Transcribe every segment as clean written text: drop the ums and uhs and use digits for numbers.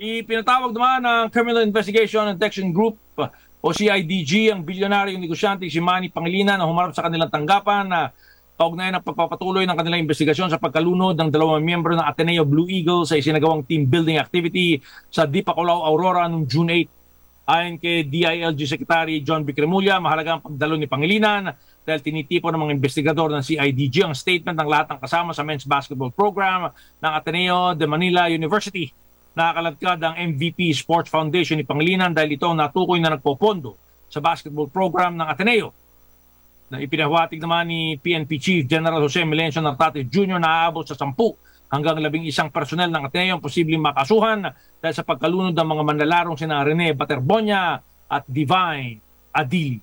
Ipinatawag naman ng Criminal Investigation and Detection Group o CIDG ang bilyonaryong negosyante si Manny Pangilinan na humarap sa kanilang tanggapan na kaugnayan ng pagpapatuloy ng kanilang investigasyon sa pagkalunod ng 2 miyembro ng Ateneo Blue Eagle sa isinagawang team building activity sa Dipaculaw, Aurora noong June 8. Ayon kay DILG Secretary John B. Cremulya, mahalaga ang pagdalo ni Pangilinan dahil tinitipo ng mga investigador ng CIDG ang statement ng lahat ng kasama sa men's basketball program ng Ateneo de Manila University. Nakakalagkad ang MVP Sports Foundation ni Pangilinan dahil ito natukoy na nagpopondo sa basketball program ng Ateneo. Na ipinahawatig naman ni PNP Chief General Jose Melencio Nartate Jr. na aabot sa 10 hanggang 11 personel ng Ateneo ang posibleng makasuhan dahil sa pagkalunod ng mga manlalarong sina Rene Baterbonia at Divine Adili.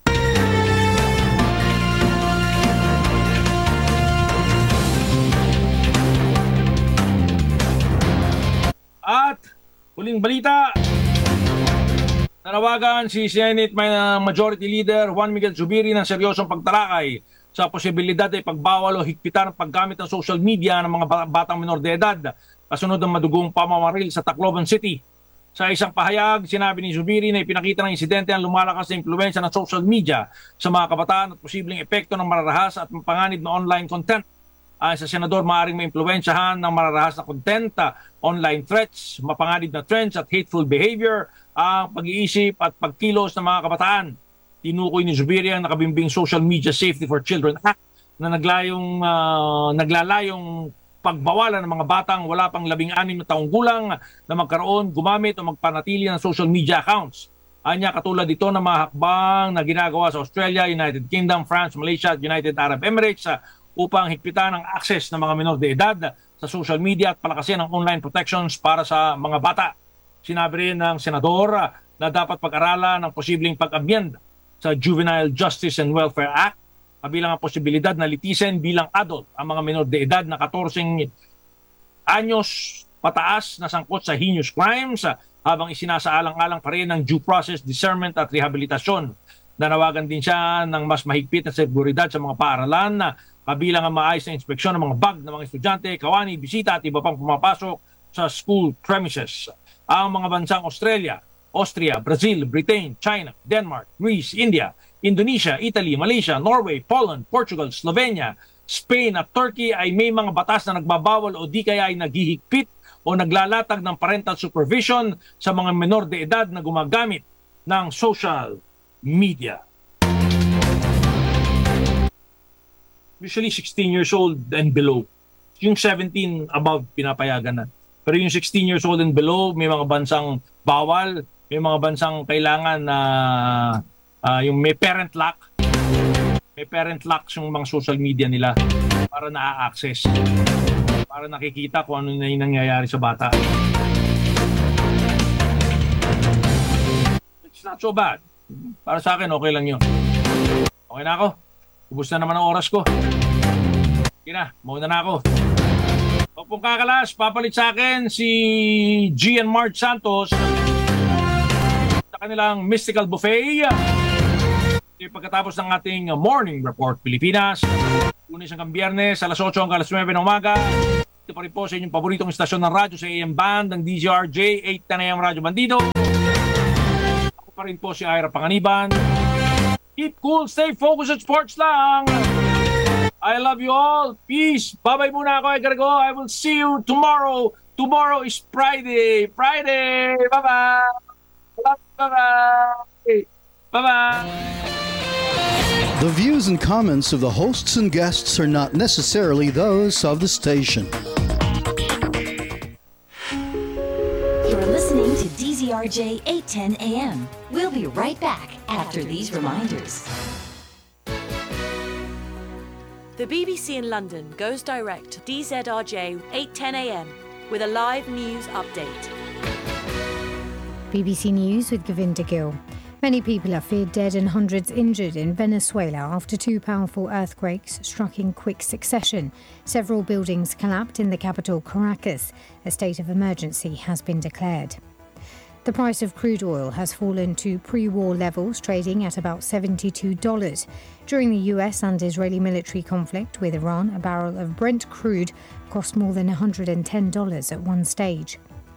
At huling balita, nanawagan si Senate Majority Leader Juan Miguel Zubiri ng seryosong pagtalakay sa posibilidad ay pagbawal o higpitan ang paggamit ng social media ng mga batang minor de edad kasunod ng madugong pamamaril sa Tacloban City. Sa isang pahayag, sinabi ni Zubiri na ipinakita ng insidente ang lumalakas na impluwensya ng social media sa mga kabataan at posibleng epekto ng mararahas at mapanganib na online content. Ayon sa senador, maaaring maimpluwensyahan ng mararahas na content, online threats, mapanganib na trends at hateful behavior ang pag-iisip at pagkilos ng mga kabataan. Tinukoy ni Zubiri ang nakabimbing Social Media Safety for Children Act na naglalayong pagbawalan ng mga batang wala pang 16 na taong gulang na magkaroon, gumamit o magpanatili ng social media accounts. Anya katulad dito ng mga hakbang na ginagawa sa Australia, United Kingdom, France, Malaysia at United Arab Emirates upang higpitan ang access ng mga minor de edad sa social media at palakasin ang online protections para sa mga bata. Sinabi rin ng senador na dapat pag-aralan ang posibleng pag-amyenda sa Juvenile Justice and Welfare Act, kabilang ang posibilidad na litisin bilang adult ang mga minor de edad na 14 anyos pataas na sangkot sa heinous crimes habang isinasaalang-alang pa rin ng due process, discernment at rehabilitasyon. Nanawagan din siya ng mas mahigpit na seguridad sa mga paaralan na kabilang ang maayos na inspeksyon ng mga bag ng mga estudyante, kawani, bisita at iba pang pumapasok sa school premises. Ang mga bansang Australia, Austria, Brazil, Britain, China, Denmark, Greece, India, Indonesia, Italy, Malaysia, Norway, Poland, Portugal, Slovenia, Spain at Turkey ay may mga batas na nagbabawal o di kaya ay naghihigpit o naglalatag ng parental supervision sa mga menor de edad na gumagamit ng social media. Usually 16 years old and below. Yung 17 above pinapayagan na. Pero yung 16 years old and below, may mga bansang bawal, may mga bansang kailangan na yung may parent lock. May parent lock yung mga social media nila para na-access. Para nakikita kung ano na yung nangyayari sa bata. It's not so bad. Para sa akin, okay lang yun. Okay na ako. Ubus na naman ang oras ko. Sige na, mauna na ako. Huwag pong kakalas, papalit sa akin si Gian March Santos sa kanilang Mystical Buffet. Pagkatapos ng ating Morning Report Pilipinas, Lunes hanggang Biyernes, alas 8 hanggang alas 9 ng umaga. Ito pa rin po sa inyong paboritong istasyon ng radyo sa AM Band ng DZRJ 810 AM Radyo Bandido. Ako pa rin po si Ira Panganiban. Keep cool, stay focused at sports lang. I love you all. Peace. Bye-bye muna ako. I gotta go. I will see you tomorrow. Tomorrow is Friday. Friday. Bye-bye. Bye-bye. Bye-bye. The views and comments of the hosts and guests are not necessarily those of the station. You're listening to DZRJ 810 AM. We'll be right back after these reminders. The BBC in London goes direct to DZRJ 810 AM with a live news update. BBC News with Govinda Gill. Many people are feared dead and hundreds injured in Venezuela after two powerful earthquakes struck in quick succession. Several buildings collapsed in the capital, Caracas. A state of emergency has been declared. The price of crude oil has fallen to pre-war levels, trading at about $72. During the US and Israeli military conflict with Iran, a barrel of Brent crude cost more than $110 at one stage.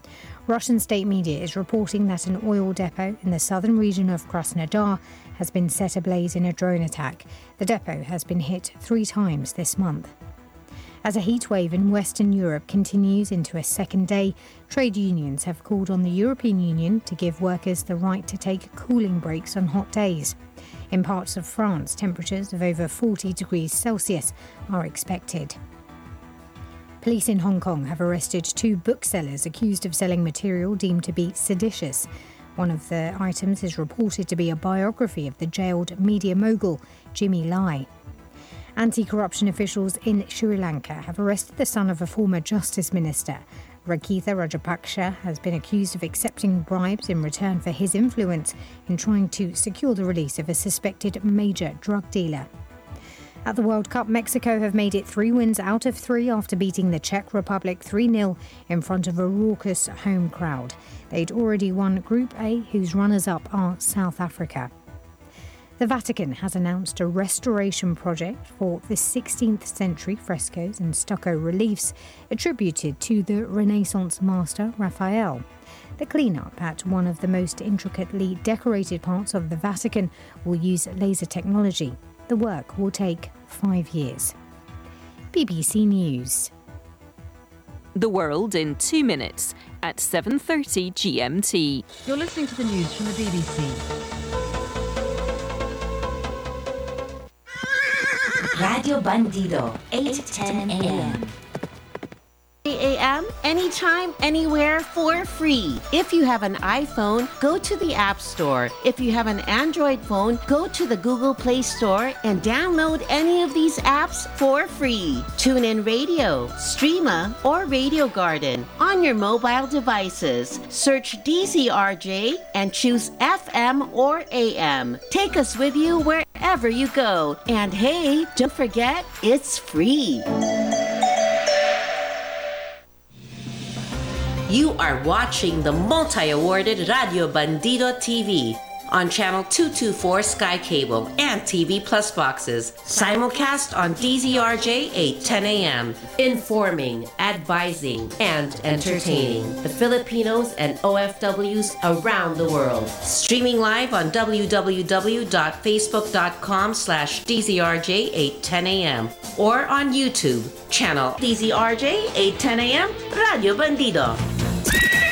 Russian state media is reporting that an oil depot in the southern region of Krasnodar has been set ablaze in a drone attack. The depot has been hit 3 times this month. As a heatwave in Western Europe continues into a second day, trade unions have called on the European Union to give workers the right to take cooling breaks on hot days. In parts of France, temperatures of over 40 degrees Celsius are expected. Police in Hong Kong have arrested 2 booksellers accused of selling material deemed to be seditious. One of the items is reported to be a biography of the jailed media mogul Jimmy Lai. Anti-corruption officials in Sri Lanka have arrested the son of a former justice minister. Rakitha Rajapaksa has been accused of accepting bribes in return for his influence in trying to secure the release of a suspected major drug dealer. At the World Cup, Mexico have made it 3 wins out of 3 after beating the Czech Republic 3-0 in front of a raucous home crowd. They'd already won Group A, whose runners-up are South Africa. The Vatican has announced a restoration project for the 16th century frescoes and stucco reliefs attributed to the Renaissance master Raphael. The clean-up at one of the most intricately decorated parts of the Vatican will use laser technology. The work will take 5 years. BBC News. The world in 2 minutes at 7:30 GMT. You're listening to the news from the BBC. Radio Bandido, 8:10 a.m. a.m. anytime, anywhere for free. If you have an iPhone, go to the App Store. If you have an Android phone, go to the Google Play Store and download any of these apps for free. TuneIn Radio, Streama, or Radio Garden on your mobile devices. Search DZRJ and choose FM or AM. Take us with you wherever you go. And hey, don't forget, it's free. You are watching the multi-awarded Radio Bandido TV on Channel 224 Sky Cable and TV Plus boxes. Simulcast on DZRJ 8:10 a.m. Informing, advising, and entertaining the Filipinos and OFWs around the world. Streaming live on www.facebook.com/DZRJ 8:10 a.m. or on YouTube, channel DZRJ 8:10 a.m. Radio Bandido.